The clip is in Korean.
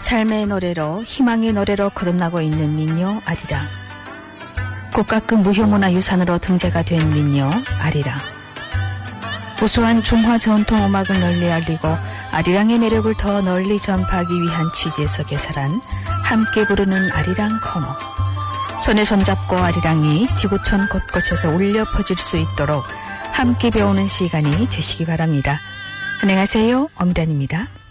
삶의 노래로 희망의 노래로 거듭나고 있는 민요 아리랑. 국가급 무형문화유산으로 등재가 된 민요 아리랑. 우수한 중화 전통 음악을 널리 알리고 아리랑의 매력을 더 널리 전파하기 위한 취지에서 개설한 함께 부르는 아리랑 코너. 손에 손잡고 아리랑이 지구촌 곳곳에서 울려 퍼질 수 있도록 함께 배우는 시간이 되시기 바랍니다. 안녕하세요. 엄란입니다.